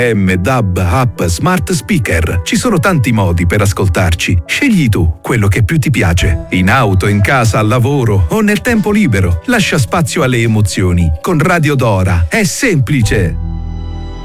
DAB, app, smart speaker. Ci sono tanti modi per ascoltarci. Scegli tu quello che più ti piace. In auto, in casa, al lavoro o nel tempo libero. Lascia spazio alle emozioni. Con Radio Dora è semplice.